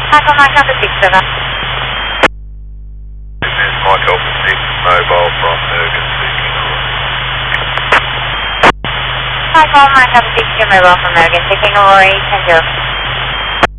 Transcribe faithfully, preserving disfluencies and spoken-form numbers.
Michael Mike Alpha six seven. This is Mike Alpha six mobile from Mergen to Kingaroy. Michael Mike Alpha six mobile from Mergen to Kingaroy, ten zero.